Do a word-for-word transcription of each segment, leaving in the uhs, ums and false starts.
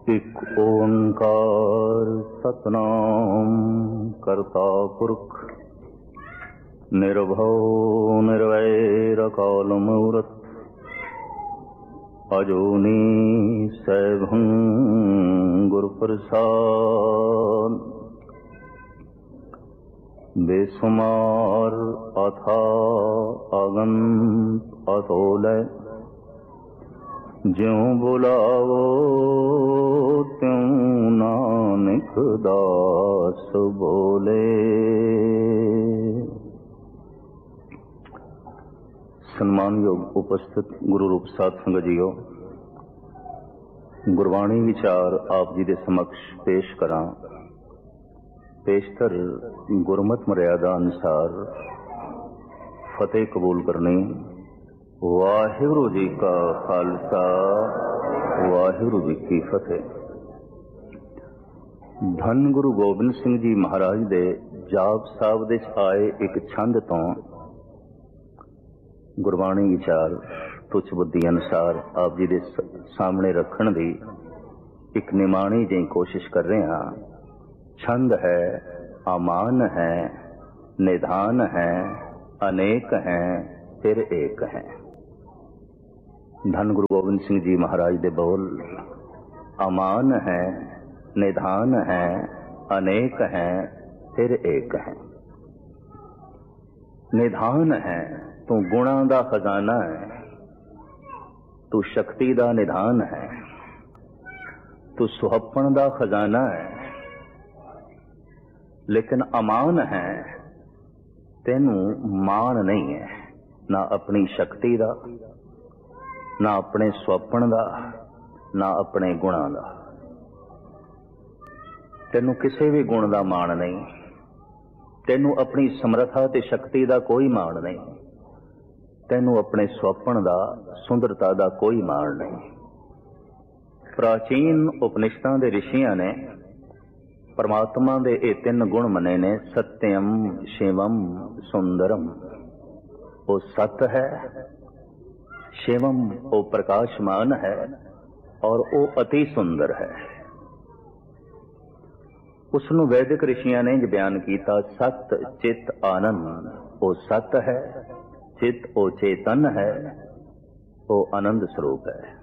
एक ओंकार सतनाम करता पुरख निर्भव निर्वैर अकाल मूरत अजूनी सैभं गुरुप्रसाद बेसुमार अथा अगंत अतोलय ज्यों बुलावो त्यों नानक दास बोले। सम्मानयोग उपस्थित गुरु रूप साध संगत जीओ, गुरबाणी विचार आप जी दे समक्ष पेश करा। पेशतर गुरमत मर्यादा अनुसार फतेह कबूल करनी। वाहिगुरु जी का खालसा, वाहिगुरु जी की फतेह। धन गुरु गोबिंद सिंह जी महाराज दे जाप साहब दे आए एक छंद तो गुरबाणी विचार तुच्छ बुद्धि अनुसार आप जी दे सामने रखने की एक निमाणी जी कोशिश कर रहे हैं। छंद है, अमान है, निधान है, अनेक हैं, फिर एक है। धन गुरु गोबिंद सिंह जी महाराज दे बोल अमान है, निधान है, अनेक हैं, फिर एक है। निधान है, तू गुणा दा खजाना है, तू शक्ति दा निधान है, तू सुहप्पन दा खजाना है। लेकिन अमान है, तेनू मान नहीं है, ना अपनी शक्ति दा, ना अपने सुहप्पन दा, ना अपने गुणा दा। तेनू किसी भी गुण दा मान नहीं, तेनू अपनी समर्था ते शक्ति दा कोई मान नहीं, तेनू अपने सुहप्पन दा, सुंदरता दा कोई मान नहीं। प्राचीन उपनिषदां दे ऋषियां ने परमात्मा दे ये तीन गुण मने ने, सत्यम, शिवम, सुंदरम। वो सत है, शिवम वो प्रकाशमान है, और वो अति सुंदर है। उसनु वैदिक ऋषियां ने बयान किया, सत चित आनंद। वो सत है, चित वो चेतन है, वो आनंद स्वरूप है।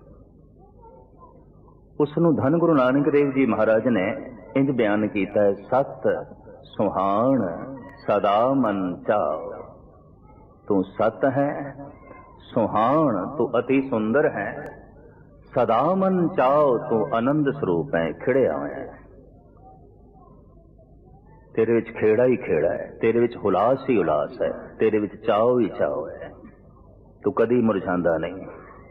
उसनु धन गुरु नानक देव जी महाराज ने इंज बयान किया है, सत सुहान सदा मन चाओ। तू सत है, सुहान तू अति सुंदर है, सदा मन चाओ तू आनंद स्वरूप है, खिड़िया है। तेरे विच खेड़ा ही खेड़ा है, तेरे विच हुलास ही उलास है, तेरे विच चाओ ही चाओ है। तू कदी मुरझांदा नहीं।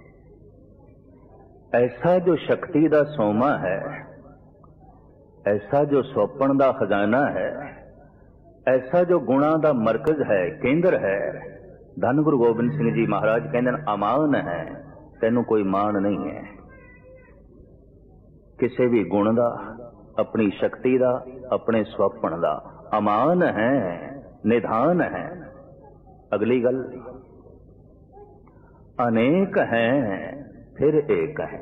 ऐसा जो शक्ति दा सोमा है, ऐसा जो सुहप्पन दा खजाना है, ऐसा जो गुणा दा मरकज है, केंद्र है, धन गुरु गोबिंद सिंह जी महाराज कहते हैं अमान है, तेनू कोई मान नहीं है। किसी भी गुण दा, अपनी शक्ति दा, अपने सुहप्पन दा अमान है, निधान है। अगली गल, अनेक हैं फिर एक है।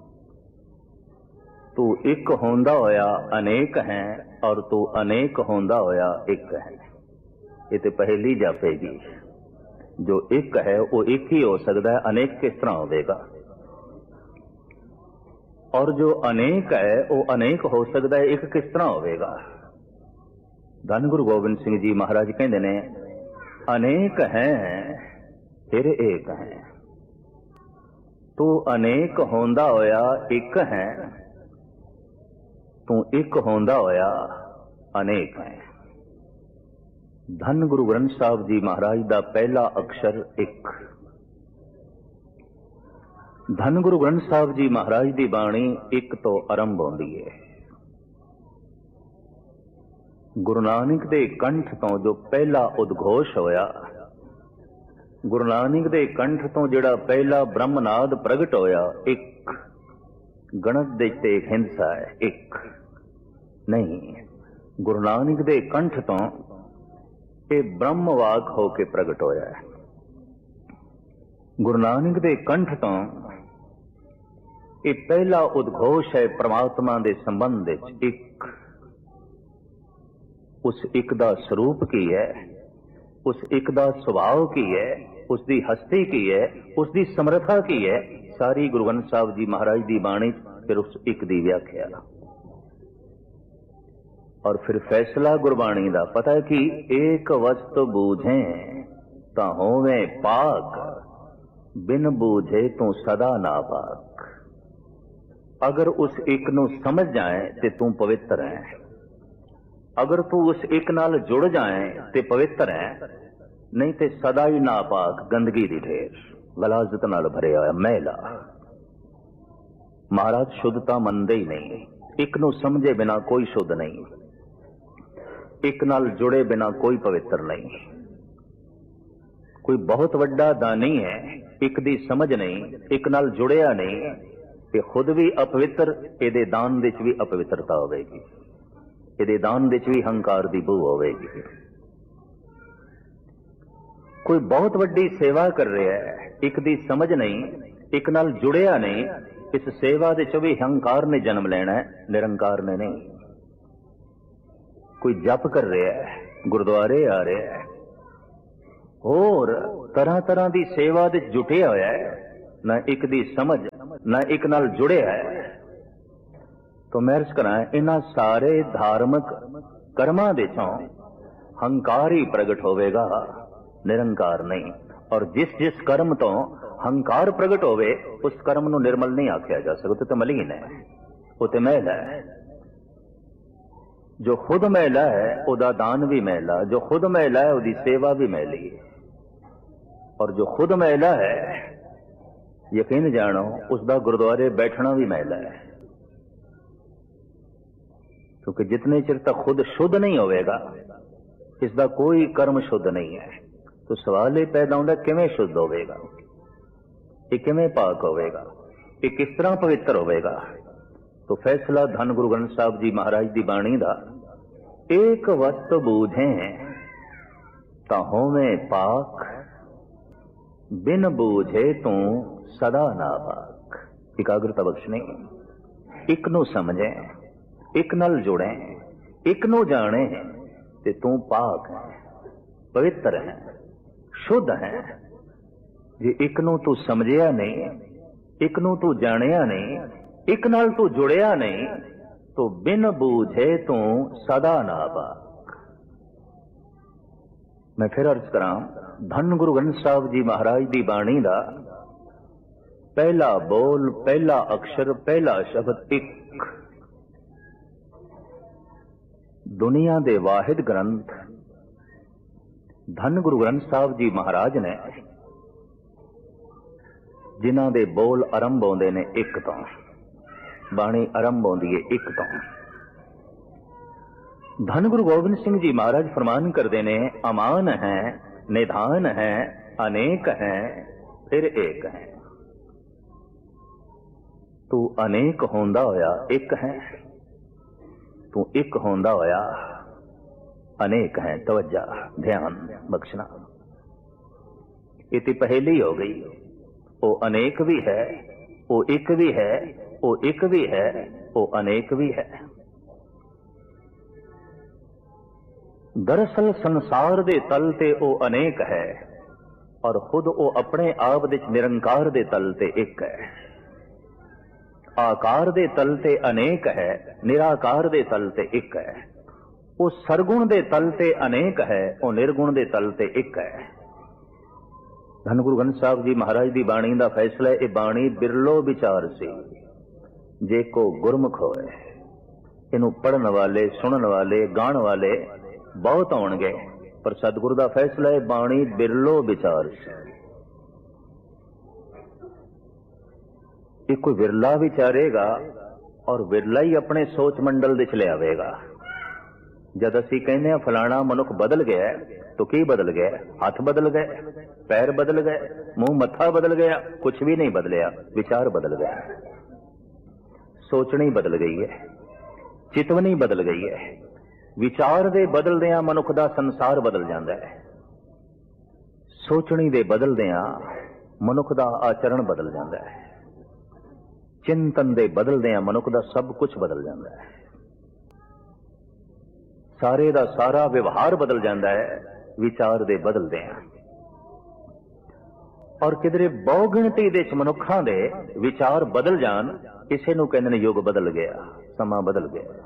तू एक होंदा होया अनेक है, और तू अनेक होंदा होया एक है। ये तो पहली जापेगी। जो एक है वो एक ही हो सकता है, अनेक किस तरह होगा। और जो अनेक है वो अनेक हो सकता है, एक किस तरह होगा। धन गुरु गोबिंद सिंह जी महाराज कहते ने, अनेक हैं फिर एक है। तू अनेक होंदा होया एक है, तू एक होंदा होया अनेक है। धन गुरु ग्रंथ साहब जी महाराज दा पहला अक्षर एक। धन गुरु ग्रंथ साहब जी महाराज दी बाणी एक तो आरंभ होंदी है। गुरु नानक दे कंठ तो जो पहला उद्घोष होया, गुरु नानक दे कंठ तो जिहड़ा पहला ब्रह्मनाद प्रगट होया, एक गणत दे ते हिंसा है, एक नहीं। गुरु नानक दे कंठ तो ये ब्रह्मवाक होके प्रगट होया है। गुरु नानक दे कंठ तो ये पहला उद्घोष है परमात्मा के संबंध विच। एक उस एक दा स्वरूप की है, उस एक दा सुभाव की है, उसकी हस्ती की है, उसकी समर्था की है। सारी गुरु ग्रंथ साहब जी महाराज की बाणी फिर उस एक दी व्याख्या और फिर फैसला गुरबाणी का पता है कि एक वस्तु बूझे ता होवे पाक, बिन बूझे तू सदा ना पाक। अगर उस एक नू समझ जाए ते तू पवित्र है, अगर तू उस एक नाल जुड़ जाए ते पवित्र है, नहीं ते सदा ही नापाक गंदगी दी ढेर गलाजत नाल भरिया होया मैला। महाराज शुद्धता मनदे ही नहीं, एक नू समझे बिना कोई शुद्ध नहीं, एक नाल जुड़े बिना कोई पवित्र नहीं। कोई बहुत वड्डा दानी है, एक दी समझ नहीं, एक नाल जुड़िया नहीं, ये खुद भी अपवित्र, इहदे दान विच भी अपवित्रता होवेगी, इहदे दान विच भी हंकार दी बू होवेगी। कोई बहुत वड्डी सेवा कर रहा है, एक दी समझ नहीं, एक नाल जुड़िया नहीं, इस सेवा दे च भी हंकार ने जन्म लेना है, निरंकार ने नहीं। कोई जप कर रहा है, गुरुद्वारे आ रहा है, और तरह तरह की सेवा दे जुटिया होया है, ना एक दी समझ ना एक नाल जुड़िया है, तो मैं अर्ज करा इन्हां सारे धार्मिक कर्मां दे चों हंकार ही प्रगट होवेगा, निरंकार नहीं। और जिस जिस कर्म तो हंकार प्रगट होवे उस कर्म नू निर्मल नहीं आख्या जा सकता, तो मलीन है, वो तो मैला है। जो खुद मैला है उदा दान भी मैला, जो खुद मैला है उदी सेवा भी मैली है, और जो खुद मैला है यकीन जानो उसका गुरुद्वारे बैठना भी मैला है। क्योंकि जितने चिर तक खुद शुद्ध नहीं होवेगा इसका कोई कर्म शुद्ध नहीं है। तो सवाल ये पैदा होता किवें शुद्ध होवेगा, ये किवें पाक होवेगा, ये किस तरह पवित्र होवेगा। तो फैसला धन गुरु ग्रंथ साहब जी महाराज की बाणी का, एक वस्त बूझे ता होवें पाक, बिन बूझे तू सदा ना पाक। एकाग्रता बख्शनी, एक नू समझे, एक नाल जुड़े, एक नू जाने ते तू पाक है, पवित्र है, शुद्ध है। जे एक नू तू समझिया नहीं, एक नू तू जानिया नहीं, एक नाल तू जुड़िया नहीं, तो बिन बूझे तू सदा ना पाक। मैं फिर अर्ज करा धन गुरु ग्रंथ साहब जी महाराज की बाणी का पहला बोल, पहला अक्षर, पहला शब्द एक। दुनिया दे वाहिद ग्रंथ धन गुरु ग्रंथ साहब जी महाराज ने जिन्हां दे बोल आरंभ होंदे ने एक तो, बाणी आरंभ होंदी है एक तो। धन गुरु गोबिंद सिंह जी महाराज फरमान करते ने, अमान है, निधान है, अनेक है, फिर एक है। तू अनेक होंदा होया एक है, तू एक होंदा होया अनेक है। तवज्जा ध्यान बख्शना, ये तो पहली हो गई। वो अनेक भी है, वो एक भी है, वो एक भी है, वो अनेक भी है। दरअसल संसार दे तल ते वो अनेक है, और खुद वो अपने आप दे निरंकार दे तल ते एक है। आकार दे तल ते अनेक है, निराकार दे तल ते एक है। वो सरगुण दे तल ते अनेक है, वो निर्गुण दे तल ते एक है। धन गुरु ग्रंथ साहब जी महाराज की बाणी का फैसला है, ये बाणी बिरलो विचार सी जे को गुरमुख होए। इनू पढ़न वाले, सुनन वाले, गाण वाले बहुत होणगे, पर सतगुरु का फैसला है बाणी बिरलो विचार सी। एक कोई विरला विचारेगा और विरला ही अपने सोच मंडल दे चले आवेगा। जद असी कहने फलाना मनुख बदल गया, तो की बदल गया? हाथ बदल गए, पैर बदल गए, मुंह मत्था बदल गया? कुछ भी नहीं बदलिया, विचार बदल गया, सोचनी बदल गई है, चितवनी बदल गई है। विचार दे बदलदियां मनुख दा संसार बदल जाता है, सोचनी दे बदलदियां मनुख दा आचरण बदल जाता है। चिंतन दे बदलदे मनुख दा सब कुछ बदल जाता है, सारे दा सारा व्यवहार बदल जाता है विचार दे बदलदे। और किधरे बहु गिणती दे मनुखां दे विचार बदल जान, इसे नूं कहंदे ने युग बदल गया, समा बदल गया,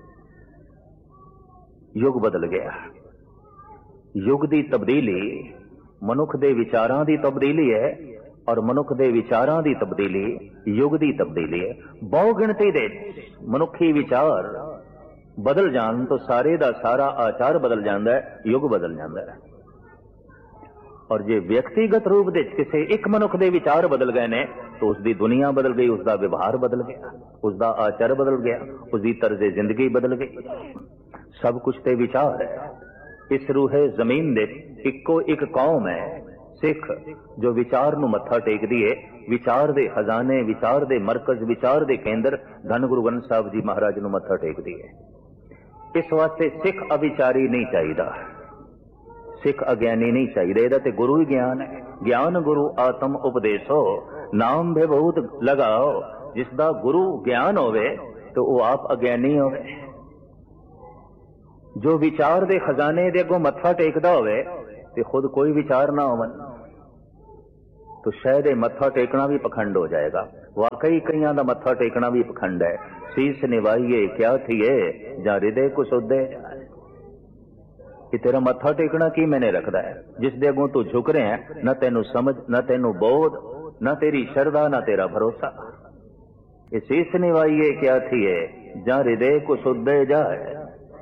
युग बदल गया। युग दी तब्दीली मनुख दे विचारां दी तब्दीली है, और मनुख दे विचारां दी तब्दीली युग दी तब्दीली है। बहु गिणती दे मनुखी विचार बदल जान तो सारे दा सारा आचार बदल जाता है, युग बदल जाता है। और जे व्यक्तिगत रूप दे किसी एक मनुख दे विचार बदल गए ने तो उसकी दुनिया बदल गई, उसका व्यवहार बदल गया, उसका आचार बदल गया, उसकी तर्ज जिंदगी बदल गई। सब कुछ ते विचार है। इस रूहे जमीन दे इको एक कौम है सिख जो विचार नूं मत्था टेकदी है। विचार दे खजाने, विचार दे मरकज, विचार दे केंद्र धन गुरु ग्रंथ साहब जी महाराज नूं मत्था टेकदी है। इस वास्ते सिख अविचारी नहीं चाहिए, सिख अज्ञानी नहीं चाहिए। इहदा ते गुरु ही ज्ञान है। ज्ञान गुरु आत्म उपदेशो नाम भी बहुत लगाओ। जिसदा गुरु ज्ञान होवे तो वह आप अज्ञानी होवे। जो विचार दे खजाने दे अगों मत्था टेकदा होवे ते खुद कोई विचार ना होवन तो शायद मत्था टेकना भी पखंड हो जाएगा। वाकई कईयां दा मत्था टेकना भी पखंड है। शीस निवाइए क्या थिए जा हृदय को सुधे। कि तेरा मत्था टेकना की मैंने रखदा है, जिस दे अगों तू झुक रहे हैं, न तेनू समझ, न तेनू बोध, न तेरी श्रद्धा, न तेरा भरोसा। शीस निवाइए क्या थिए जा हृदय को सुधे जाए।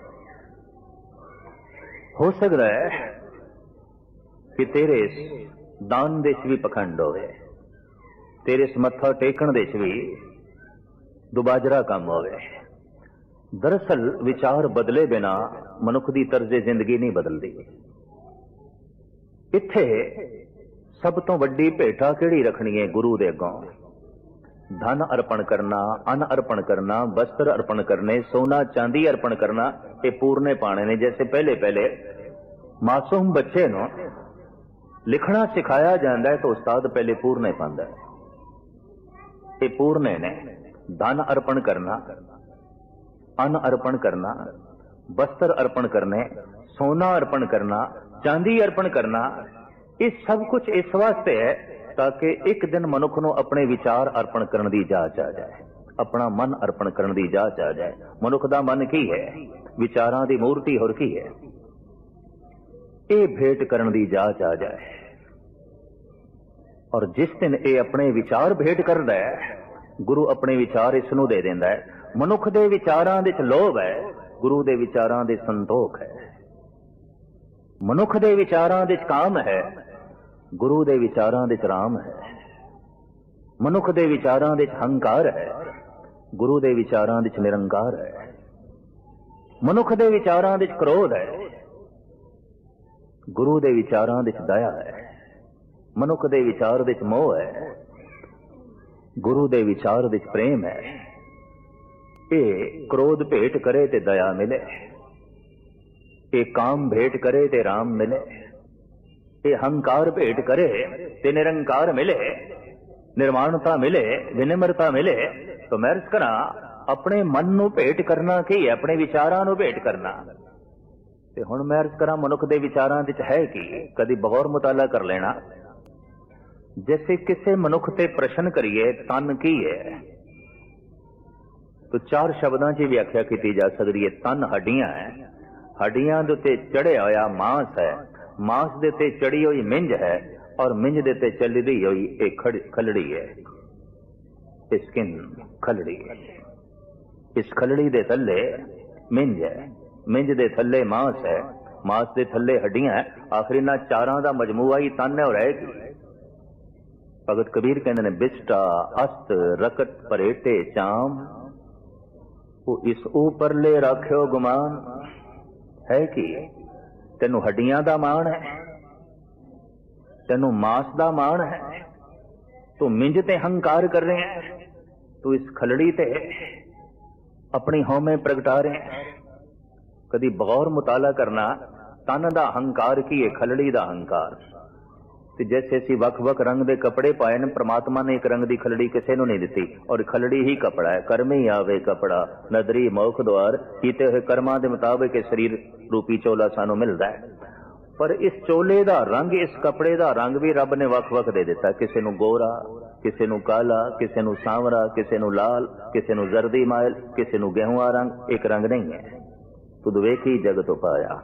हो सकता है कि तेरे दान देश भी पखंड होवे, तेरे इस मत्था टेकन देश भी दुबाजरा काम होवे। दरअसल विचार बदले बिना मनुख की तर्ज जिंदगी नहीं बदलती। इत्थे सब तो वड्डी भेटा किहड़ी रखनी है गुरु दे अगों? धन अर्पण करना, अन्न अर्पण करना, वस्त्र अर्पण करने, सोना चांदी अर्पण करना, ये पूरने पाने ने। जैसे पहले पहले मासूम बच्चे नो लिखना सिखाया जाता है तो उस्ताद पहले पूरने पांदा है। ये पूरने ने धन अर्पण करना, अन्न अर्पण करना, वस्त्र अर्पण करने, सोना अर्पण करना, चांदी अर्पण करना, ये सब कुछ इस वास्ते है ताकि एक दिन मनुख को अपने विचार अर्पण करने की जांच आ जाए, अपना मन अर्पण करने की जांच आ जाए। मनुख का मन की है, विचारां दी मूर्ति होर की है, ये भेंट करने की जांच आ जाए। और जिस दिन ये अपने विचार भेंट करता है, गुरु अपने विचार इसनूं दे देंदा है। मनुख दे विचारां दे लोभ है, गुरु दे विचारां दे संतोख है। मनुख दे विचारां दे काम है, गुरु दे विचारां दे राम है। मनुख दे विचारां दे हंकार है, गुरु दे विचारां दे निरंकार है। मनुख दे विचारां दे क्रोध है, गुरु दे विचारां दे दया है। मनुख दे विचार दे मोह है, गुरु दे विचार दे प्रेम है। ये क्रोध भेंट करे ते दया मिले, ये काम भेंट करे ते राम मिले, ये हंकार भेंट करे ते निरंकार मिले, निर्माणता मिले, विनम्रता मिले। तो मैं अर्ज करा अपने मन नू भेंट करना की है, अपने विचारां नू भेंट करना। ते हुण मैं अर्ज करा मनुख दे विचारां विच है कि कदी बगौर मुताला कर लेना। जैसे किसी मनुख ते प्रश्न करिए तन की है तो चार शब्दों की व्याख्या की जा सकती है। तन हड्डियां है, हड्डियां दे उत्ते चढ़िया होया मांस है, मांस दे उत्ते चढ़ी हुई मिंज है, और मिंज दे उत्ते चलदी हुई एक खलड़ी है, स्किन खलड़ी है। इस खलड़ी दे थल्ले मिंज है, मिंज दे थल्ले मांस है, मांस दे थल्ले हड्डियां है। आखिरी ना चारां दा मजमूआ ही तन है। और है कि भगत कबीर कहते हैं बिस्टा अस्त रकत परेटे चाम, वो इस ऊपर ले रखियो गुमान। है कि तेनू हड्डियां दा मान है, तेनू मांस दा मान है, तू मिंज ते हंकार कर रहे हैं, तू इस खलड़ी ते अपनी हौमे प्रगटा रहे हैं। कदी बगौर मुताला करना तन दा हंकार की है, खलड़ी दा हंकार। ਤੇ जैसे ਅਸੀਂ ਵੱਖ-ਵੱਖ ਰੰਗ ਦੇ ਕੱਪੜੇ ਪਾਏ ਨੇ, ਪ੍ਰਮਾਤਮਾ ਨੇ ਇੱਕ ਰੰਗ ਦੀ ਖਲੜੀ ਕਿਸੇ ਨੂੰ ਨਹੀਂ ਦਿੱਤੀ, ਔਰ ਖਲੜੀ ਹੀ ਕਪੜਾ ਹੈ। ਕਰਮ ਹੀ ਆਵੇ ਕਪੜਾ ਨਦਰੀ ਮੌਖ ਦੁਆਰ, ਕੀਤੇ ਹੋਏ ਕਰਮਾਂ ਦੇ ਮੁਤਾਬਿਕ ਇਹ ਸਰੀਰ ਰੂਪੀ ਚੋਲਾ ਸਾਨੂੰ ਮਿਲਦਾ ਹੈ। ਪਰ ਇਸ ਚੋਲੇ ਦਾ ਰੰਗ, ਇਸ ਕੱਪੜੇ ਦਾ ਰੰਗ ਵੀ ਰੱਬ ਨੇ ਵੱਖ-ਵੱਖ ਦੇ ਦਿੱਤਾ। ਕਿਸੇ ਨੂੰ ਗੋਰਾ, ਕਿਸੇ ਨੂੰ ਕਾਲਾ, ਕਿਸੇ ਨੂੰ ਸਾਂਵਰਾ, ਕਿਸੇ ਨੂੰ ਲਾਲ, ਕਿਸੇ ਨੂੰ ਜ਼ਰਦੀ ਮਾਇਲ, ਕਿਸੇ ਨੂੰ ਗੇਹੂਆ ਰੰਗ। ਇੱਕ ਰੰਗ ਨਹੀਂ ਹੈ। ਤੁਧ ਵੇਖੀ ਜਗਤ ਉਪਾਇਆ।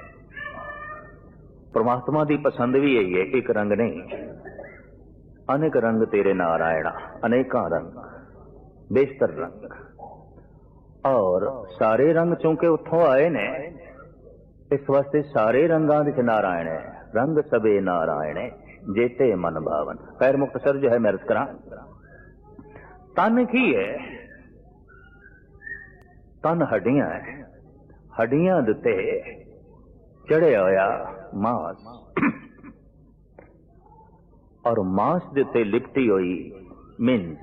परमात्मा की पसंद भी यही है, एक रंग नहीं। अनेक रंग तेरे नारायणा, अनेका रंग, बेशतर रंग। और सारे रंग चूंकि उतों आए ने, इस वास्ते सारे रंगां विच नारायण है। रंग सबे नारायण जेते मन भावन। खैर मुख्तसर जो है मैं अर्ज करा, तन की है? तन हड्डियां है। हड्डियां दिते चढ़िया होया मांस, और मांस दे उत्ते लिपटी हुई मिंज,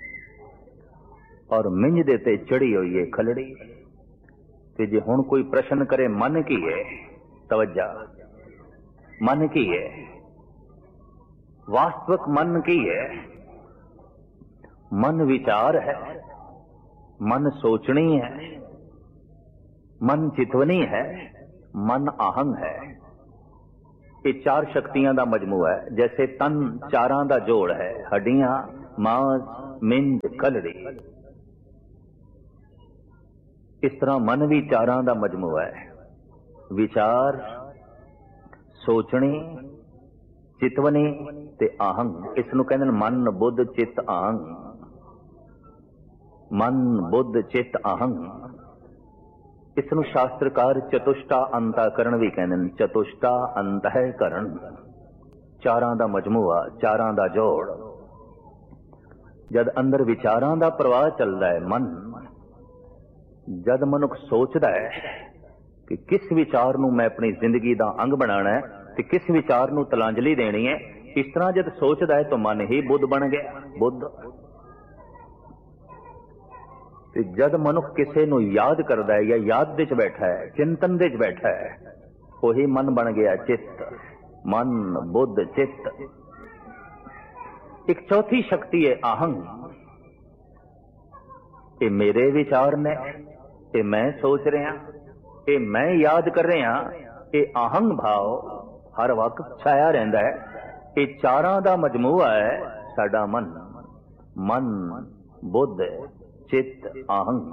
और मिंज दे उत्ते चढ़ी हुई है खलड़ी। ते जे हुण कोई प्रश्न करे मन की है, तवज्जा, मन की है? वास्तविक मन की है? मन विचार है, मन सोचनी है, मन चितवनी है, मन आहंग है। ये चार शक्तियां दा मजमूआ है। जैसे तन चारां दा जोड़ है, हड्डियां, मांस, मिंज, खलड़ी, इस तरह मन भी चारां दा मजमूआ है। विचार, सोचनी, चितवनी ते आहंग। इस नूं कहंदे ने मन, बुद्ध, चित्त, आहंग। मन, बुद्ध, चित्त, आहंग। इसनूं शास्त्रकार चतुष्टा अंतःकरण भी कहते हैं। चतुष्टा अंतःकरण, चारां दा मजमूआ, चारां दा जोड़। जद अंदर विचारां दा प्रवाह चलदा है, मन, जद मनुख सोचदा है कि किस विचार नूं मैं अपनी जिंदगी दा अंग बनाना है ते किस विचार नूं तलांजलि देनी है, इस तरह जद सोचदा है तो मन ही बुद्ध बन गया। बुद्ध ते जद मनुख किसी नूं याद करदा है या याद दे च बैठा है, चिंतन दे च बैठा है, वही मन बन गया चित्त। मन, बुद्ध, चित्त। एक चौथी शक्ति है आहंग। ये मेरे विचार ने, ये मैं सोच रहा, ये मैं याद कर रहा, ये आहंग भाव हर वक्त छाया रहता है। ये चारां दा मजमूआ है साडा मन। मन, बुद्ध, चित्त, आहंग,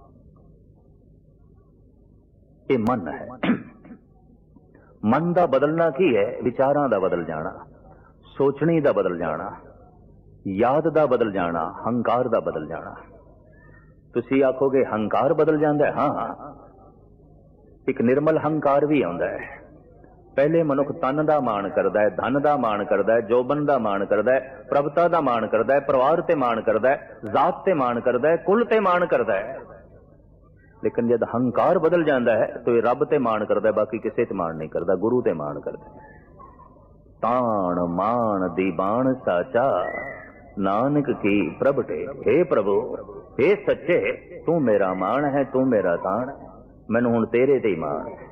ये मन है। मन दा बदलना की है? विचारां दा बदल जाना, सोचनी दा बदल जाना, याद दा बदल जाना, हंकार दा बदल जाना। तुसी आखोगे हंकार बदल जाता है? हाँ, एक निर्मल हंकार भी आउंदा है। पहले मनुख तन दा मान करदा है, धन दा मान करदा है, जोबन दा मान करदा है, प्रभुता दा मान करदा है, परिवार ते मान करदा है, जात ते मान करदा है, कुल ते मान करदा है। लेकिन जब हंकार बदल जाता है तो ये रब ते मान करदा है, बाकी किसी ते मान नहीं करदा, गुरु ते मान करदा है। ताण मान दीबान साचा नानक की प्रभटे। हे प्रभु, हे सच्चे, तू मेरा मान है, तू मेरा ताण, मैनू हुण तेरे ते मान है।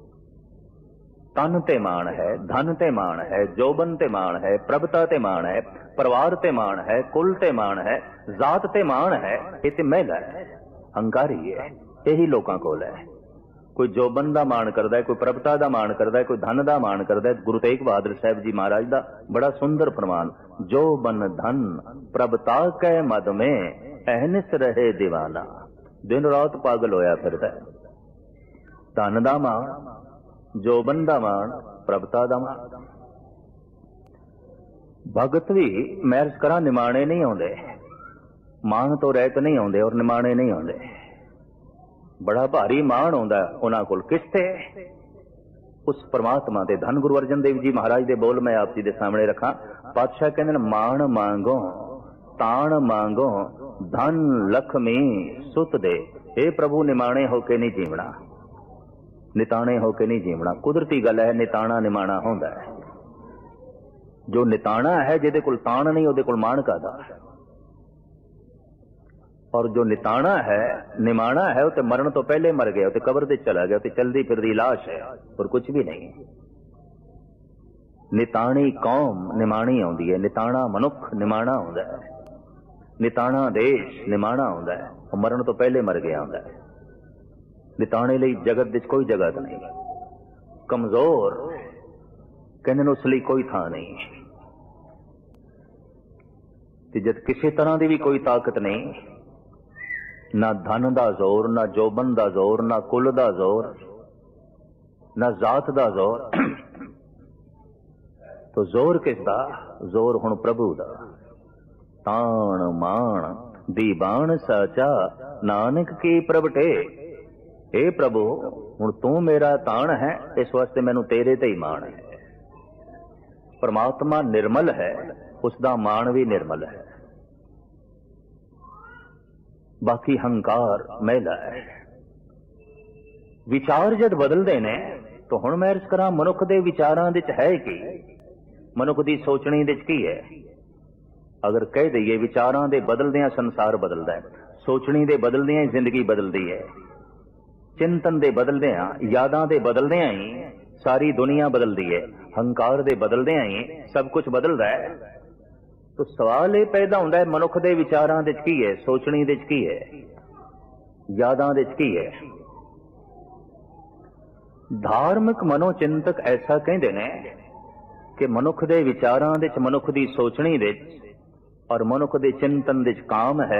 तन ते मान है, धन ते मान है, जोबन ते मान है, प्रभुता ते मान है, परिवार ते मान है, कुल ते मान है, जात ते मान है। ये ते महिला है, हंकारी है। यही लोगों को है। कोई जोबन दा मान करदा है, कोई प्रभुता दा मान करदा है, कोई धन दा मान करदा है। गुरु तेग बहादुर साहब जी महाराज दा बड़ा सुंदर फरमान, जोबन धन प्रभुता कै मद में अहनिस रहे दीवाना। दिन रात पागल होया फिरदा है। धन दा मान, जोबन दा मान, प्रभुता दा मान। भगत भी मैरज करा निमाणे नहीं आउंदे, मान तो रहत नहीं आउंदे और निमाणे नहीं आउंदे। बड़ा भारी मान आउंदा उन्हां कोल। किस ते? उस परमात्मा दे। धन गुरु अर्जन देव जी महाराज दे बोल मैं आप जी दे सामने रखा। पातशाह कहंदे ने, मान मांगो ताण मांगो धन लक्ष्मी सुत दे। हे प्रभु, निमाणे होके नहीं जीवना, निताणे होके नहीं जीवना। कुदरती गल है, निताणा निमाणा होंदा है। जो निताणा है, जिहदे कोल ताण नहीं, उहदे कोल मान कादा। और जो निताणा है, निमाणा है, वो मरण तो पहले मर गया, वो कब्र ते चला गया, वो चलदी फिरदी लाश है और कुछ भी नहीं। ਨਿਤਾਣੀ ਕੌਮ ਨਿਮਾਣੀ ਆਉਂਦੀ ਹੈ, ਨਿਤਾਣਾ ਮਨੁੱਖ ਨਿਮਾਣਾ ਆਉਂਦਾ ਹੈ, ਨਿਤਾਣਾ ਦੇਸ਼ ਨਿਮਾਣਾ ਆਉਂਦਾ ਹੈ, ਉਹ ਮਰਨ ਤੋਂ ਪਹਿਲੇ ਮਰ ਗਿਆ ਹੁੰਦਾ ਹੈ। ਨਿਤਾਣੇ ਲਈ ਜਗਤ ਵਿੱਚ ਕੋਈ ਜਗ੍ਹਾ ਨਹੀਂ, ਕਮਜ਼ੋਰ ਕਹਿੰਦੇ ਨੇ ਉਸ ਲਈ ਕੋਈ ਥਾਂ ਨਹੀਂ। ਤੇ ਜਦ ਕਿਸੇ ਤਰ੍ਹਾਂ ਦੀ ਵੀ ਕੋਈ ਤਾਕਤ ਨਹੀਂ, ਨਾ ਧਨ ਦਾ ਜ਼ੋਰ, ਨਾ ਜੋਬਨ ਦਾ ਜ਼ੋਰ, ਨਾ ਕੁਲ ਦਾ ਜ਼ੋਰ, ਨਾ ਜ਼ਾਤ ਦਾ ਜ਼ੋਰ, ਤੋ ਜ਼ੋਰ ਕਿਸ ਦਾ? ਜ਼ੋਰ ਹੁਣ ਪ੍ਰਭੂ ਦਾ। ਤਾਣ ਮਾਣ ਦੀਵਾਨ ਸਾਚਾ ਨਾਨਕ ਕੀ ਪ੍ਰਭਟੇ। हे ਪ੍ਰਭੂ, ਹੁਣ ਤੂੰ ਮੇਰਾ ਤਾਣ ਹੈ, ਇਸ ਵਾਸਤੇ ਮੈਨੂੰ ਤੇਰੇ ਤੇ ਹੀ ਮਾਣ ਹੈ। ਪਰਮਾਤਮਾ ਨਿਰਮਲ ਹੈ, ਉਸ ਦਾ ਮਾਣ ਵੀ ਨਿਰਮਲ ਹੈ। ਬਾਕੀ ਹੰਕਾਰ ਮਹਿਲਾ ਹੈ। ਵਿਚਾਰ ਜਦ ਬਦਲਦੇ ਨੇ ਤਾਂ ਹੁਣ ਮੈਂ ਅਰਜ਼ ਕਰਾਂ, ਮਨੁੱਖ ਦੇ ਵਿਚਾਰਾਂ ਵਿੱਚ ਹੈ ਕੀ? ਮਨੁੱਖ ਦੀ ਸੋਚਣੀ ਵਿੱਚ ਕੀ ਹੈ? ਅਗਰ ਕਹਿ ਦਈਏ ਵਿਚਾਰਾਂ ਦੇ ਬਦਲਦਿਆਂ ਸੰਸਾਰ ਬਦਲਦਾ ਹੈ, ਸੋਚਣੀ ਦੇ ਬਦਲਦਿਆਂ ਹੀ ਜ਼ਿੰਦਗੀ ਬਦਲਦੀ ਹੈ, ਚਿੰਤਨ ਦੇ ਬਦਲਦਿਆਂ, ਯਾਦਾਂ ਦੇ ਬਦਲਦਿਆਂ ਹੀ ਸਾਰੀ ਦੁਨੀਆ ਬਦਲਦੀ ਹੈ, ਹੰਕਾਰ ਦੇ ਬਦਲਦਿਆਂ ਹੀ ਸਭ ਕੁਝ ਬਦਲਦਾ ਹੈ। ਤਾਂ ਸਵਾਲ ਇਹ ਪੈਦਾ ਹੁੰਦਾ ਹੈ, ਮਨੁੱਖ ਦੇ ਵਿਚਾਰਾਂ ਵਿੱਚ ਕੀ ਹੈ, ਸੋਚਣੀ ਵਿੱਚ ਕੀ ਹੈ, ਯਾਦਾਂ ਵਿੱਚ ਕੀ ਹੈ? ਧਾਰਮਿਕ ਮਨੋਚਿੰਤਕ ਐਸਾ ਕਹਿੰਦੇ ਨੇ ਕਿ ਮਨੁੱਖ ਦੇ ਵਿਚਾਰਾਂ ਵਿੱਚ, ਮਨੁੱਖ ਦੀ ਸੋਚਣੀ ਵਿੱਚ ਔਰ ਮਨੁੱਖ ਦੇ ਚਿੰਤਨ ਵਿੱਚ ਕਾਮ ਹੈ,